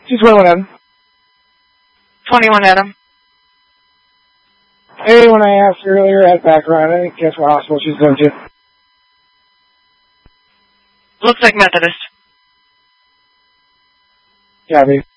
221 Adam. 21 Adam. Hey, when I asked earlier at background, I didn't guess what hospital she's going to. Looks like Methodist. Yeah, baby.